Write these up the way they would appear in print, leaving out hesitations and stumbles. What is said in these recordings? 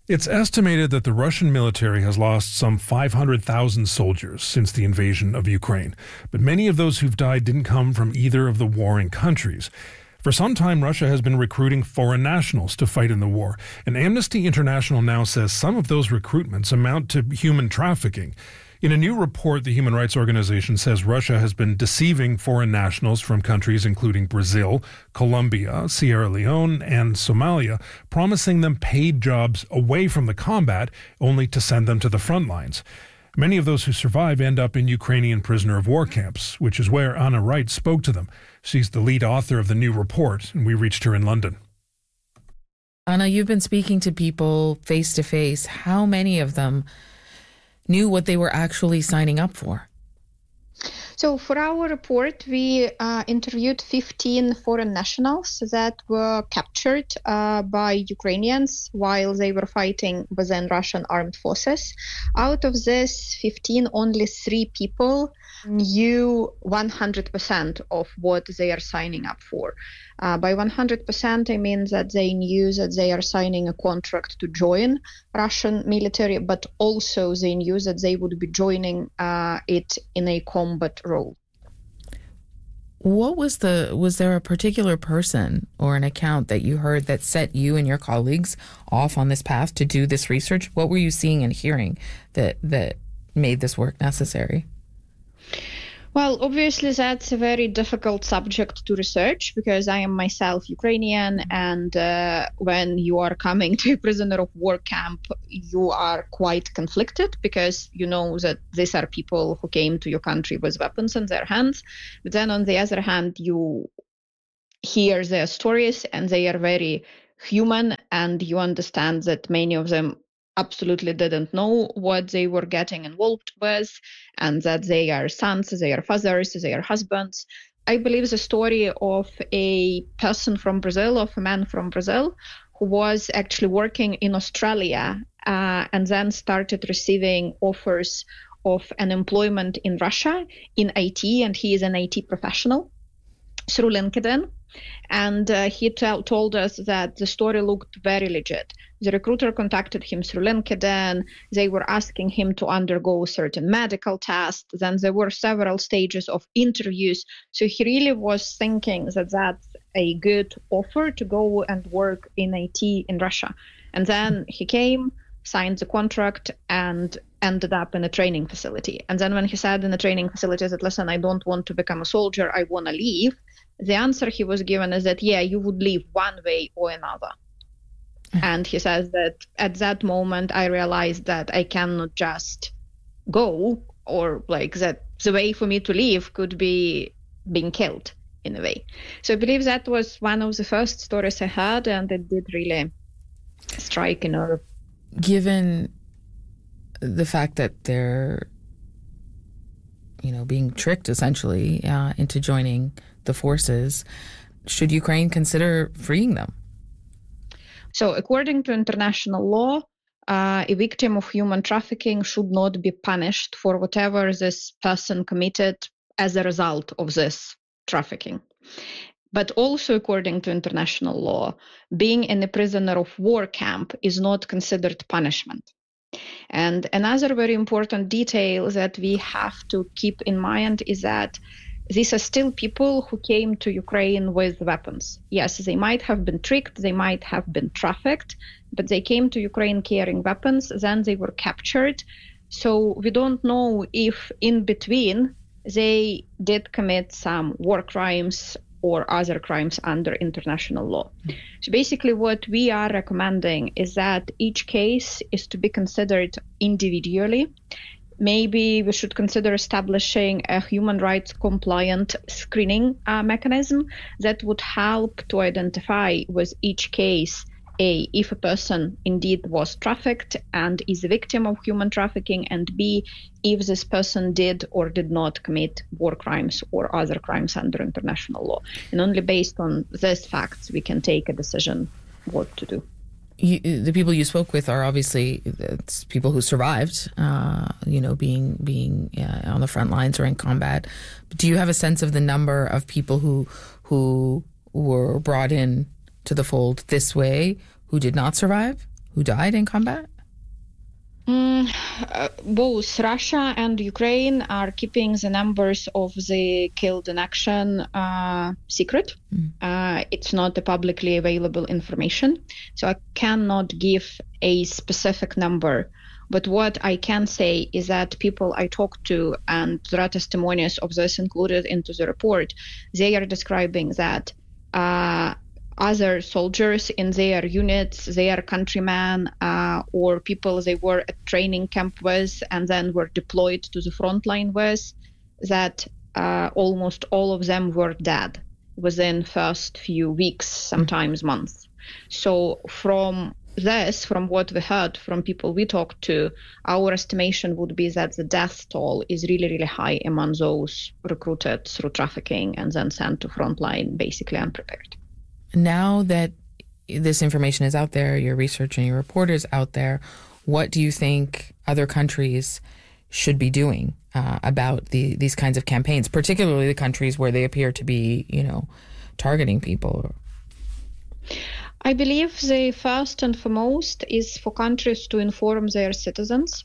It's estimated that the Russian military has lost some 500,000 soldiers since the invasion of Ukraine, but many of those who've died didn't come from either of the warring countries. For some time, Russia has been recruiting foreign nationals to fight in the war, and Amnesty International now says some of those recruitments amount to human trafficking. In a new report, the human rights organization says Russia has been deceiving foreign nationals from countries including Brazil, Colombia, Sierra Leone, and Somalia, promising them paid jobs away from the combat only to send them to the front lines. Many of those who survive end up in Ukrainian prisoner of war camps, which is where Anna Wright spoke to them. She's the lead author of the new report, and we reached her in London. Anna, you've been speaking to people face to face. How many of them knew what they were actually signing up for? So for our report, we interviewed 15 foreign nationals that were captured by Ukrainians while they were fighting within Russian armed forces. Out of this 15, only 3 people knew 100% of what they are signing up for. By 100%, I mean that they knew that they are signing a contract to join Russian military, but also they knew that they would be joining it in a combat role. What was there a particular person or an account that you heard that set you and your colleagues off on this path to do this research? What were you seeing and hearing that made this work necessary? Well, obviously, that's a very difficult subject to research because I am myself Ukrainian, and when you are coming to a prisoner of war camp, you are quite conflicted because you know that these are people who came to your country with weapons in their hands. But then on the other hand, you hear their stories and they are very human, and you understand that many of them absolutely didn't know what they were getting involved with, and that they are sons, they are fathers, they are husbands. I believe the story of a person from Brazil, of a man from Brazil, who was actually working in Australia and then started receiving offers of an employment in Russia in IT, and he is an IT professional, through LinkedIn. And he told us that the story looked very legit. The recruiter contacted him through LinkedIn. They were asking him to undergo certain medical tests. Then there were several stages of interviews. So he really was thinking that that's a good offer to go and work in IT in Russia. And then he came, signed the contract, and ended up in a training facility. And then when he said in the training facility that, listen, I don't want to become a soldier, I want to leave, the answer he was given is that, yeah, you would leave one way or another. And he says that at that moment, I realized that I cannot just go, or like that the way for me to leave could be being killed in a way. So I believe that was one of the first stories I heard, and it did really strike a nerve. Given the fact that they're, being tricked essentially into joining the forces, should Ukraine consider freeing them? So according to international law, a victim of human trafficking should not be punished for whatever this person committed as a result of this trafficking. But also according to international law, being in a prisoner of war camp is not considered punishment. And another very important detail that we have to keep in mind is that these are still people who came to Ukraine with weapons. Yes, they might have been tricked, they might have been trafficked, but they came to Ukraine carrying weapons, then they were captured. So we don't know if in between they did commit some war crimes or other crimes under international law. So basically what we are recommending is that each case is to be considered individually. Maybe we should consider establishing a human rights compliant screening mechanism that would help to identify with each case, A, if a person indeed was trafficked and is a victim of human trafficking, and B, if this person did or did not commit war crimes or other crimes under international law. And only based on these facts we can take a decision what to do. The people you spoke with are obviously people who survived, being on the front lines or in combat. But do you have a sense of the number of people who were brought in to the fold this way who did not survive? who died in combat? Both Russia and Ukraine are keeping the numbers of the killed in action secret. It's not a publicly available information, so I cannot give a specific number. But what I can say is that people I talked to, and there are testimonies of this included into the report, they are describing that other soldiers in their units, their countrymen, or people they were at training camp with and then were deployed to the front line with, that almost all of them were dead within first few weeks, sometimes months. So from what we heard from people we talked to, our estimation would be that the death toll is really, really high among those recruited through trafficking and then sent to frontline basically unprepared. Now that this information is out there, your research and your report is out there, what do you think other countries should be doing about these kinds of campaigns, particularly the countries where they appear to be, targeting people? I believe the first and foremost is for countries to inform their citizens,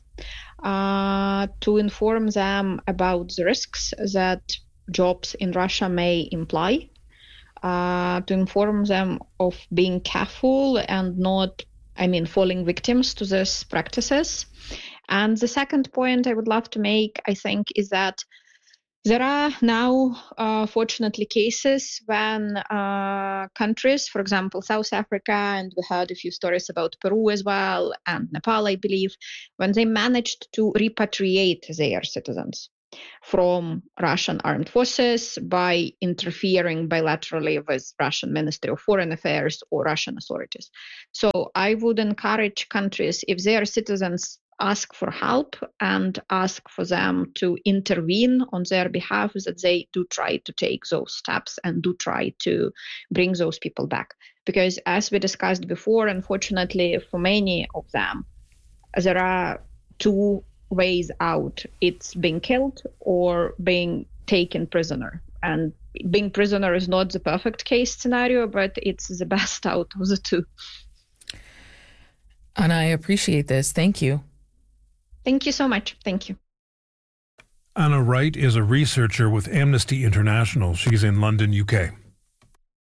to inform them about the risks that jobs in Russia may imply, to inform them of being careful and not, falling victims to these practices. And the second point I would love to make, I think, is that there are now, fortunately, cases when countries, for example, South Africa, and we heard a few stories about Peru as well, and Nepal, I believe, when they managed to repatriate their citizens from Russian armed forces by interfering bilaterally with Russian Ministry of Foreign Affairs or Russian authorities. So I would encourage countries, if their citizens ask for help and ask for them to intervene on their behalf, that they do try to take those steps and do try to bring those people back. Because as we discussed before, unfortunately, for many of them, there are two ways out. It's being killed or being taken prisoner. And being prisoner is not the perfect case scenario, but it's the best out of the two. And I appreciate this. Thank you. Thank you so much. Thank you. Anna Wright is a researcher with Amnesty International. She's in London, UK.